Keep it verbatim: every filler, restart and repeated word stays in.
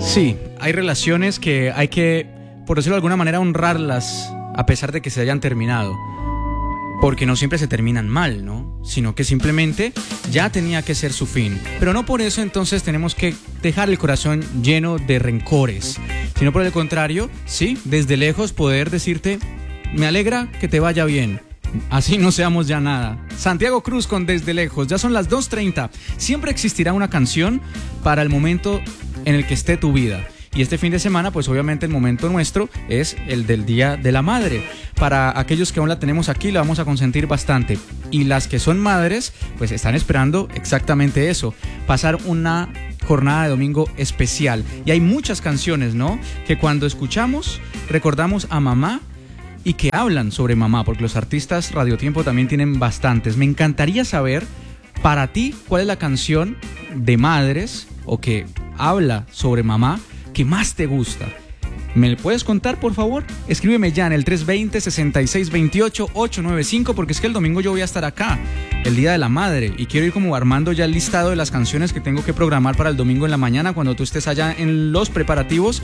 Sí, hay relaciones que hay que, por decirlo de alguna manera, honrarlas a pesar de que se hayan terminado. Porque no siempre se terminan mal, ¿no? Sino que simplemente ya tenía que ser su fin. Pero no por eso entonces tenemos que dejar el corazón lleno de rencores. Sino por el contrario, sí, desde lejos poder decirte, me alegra que te vaya bien. Así no seamos ya nada. Santiago Cruz con Desde Lejos. Ya son las dos treinta. Siempre existirá una canción para el momento en el que esté tu vida. Y este fin de semana, pues obviamente el momento nuestro es el del Día de la Madre. Para aquellos que aún la tenemos aquí, la vamos a consentir bastante. Y las que son madres, pues están esperando exactamente eso. Pasar una jornada de domingo especial. Y hay muchas canciones, ¿no? Que cuando escuchamos, recordamos a mamá y que hablan sobre mamá, porque los artistas Radiotiempo también tienen bastantes. Me encantaría saber, para ti, ¿cuál es la canción de madres o que habla sobre mamá que más te gusta? ¿Me puedes contar, por favor? Escríbeme ya en el tres dos cero, seis seis dos ocho, ocho nueve cinco, porque es que el domingo yo voy a estar acá, el Día de la Madre, y quiero ir como armando ya el listado de las canciones que tengo que programar para el domingo en la mañana, cuando tú estés allá en los preparativos